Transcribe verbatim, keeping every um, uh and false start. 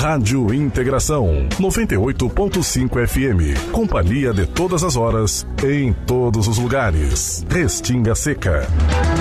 Rádio Integração noventa e oito ponto cinco F M. Companhia de todas as horas, em todos os lugares. Restinga Seca.